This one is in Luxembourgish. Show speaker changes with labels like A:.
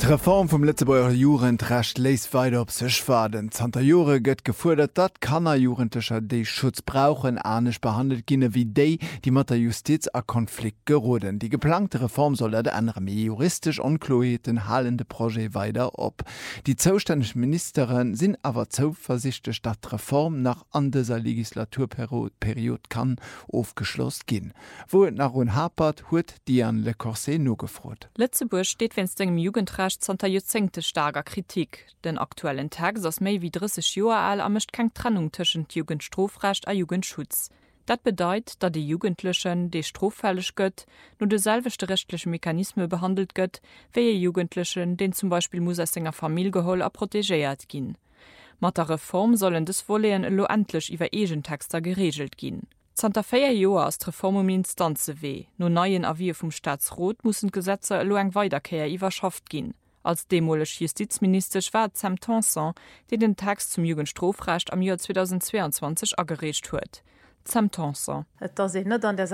A: Reform vom Letzebauer Jugendrecht leist weiter op sech faden. Zter Jure gëtt gefordert, dat Kanner Jugendlicher déi Schutz brauchen anisch behandelt ginne wie déi, die mat der Justiz a Konflikt geroden. Die geplante Reform soll der andere mé juristisch onkloeten hallende Projekt weiter op. Die zoustännech Ministerin sinn awer zuversichtlich, dat Reform nach an dieser Legislaturperiode kann aufgeschloss gin. Wo et nach un hapert, huet Diane Le Corset no gefrot.
B: Lettzeburg steht wenns engem Jugendrecht zonter jozengte starker Kritik. Den aktuellen Tag ass méi wie 30 Joer all ammecht keng Trennung tschen Jugendstrofrecht a Jugendschutz. Dat bedeit, dat die Jugendlichen, die stroffällig gött, nur de selvechte rechtliche Mechanisme behandelt gött, wie Jugendlichen, den zum Beispiel muss aus senger Familiegeholl a protegéiert gin. Mat der Reform sollen des Wolleen lo endlich iwwer Egentexter geregelt gin. Zter 4 Joer as Reform um Instanze weh. No neien Avis vum Staatsrot mussssen Gesetze lo eng Weiterkehr iwwerschaft gin. Als demolech Justizminister war Sam Tanson, die den Text zum Jugendstrofrecht am Jahr 2022 agerecht huet. Sam Tanson.